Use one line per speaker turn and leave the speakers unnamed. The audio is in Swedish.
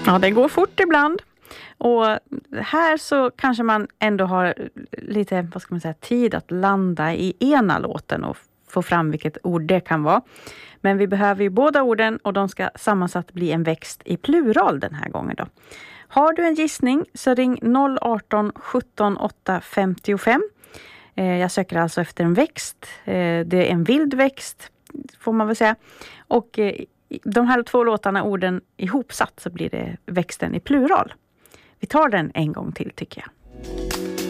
Ja, det går fort ibland. Och här så kanske man ändå har lite, vad ska man säga, tid att landa i ena låten och få fram vilket ord det kan vara. Men vi behöver ju båda orden och de ska sammansatt bli en växt i plural den här gången då. Har du en gissning så ring 018 17 8 55. Jag söker alltså efter en växt. Det är en vild växt får man väl säga. Och de här 2 låtarna, orden ihopsatt, så blir det växten i plural. Vi tar den en gång till tycker jag.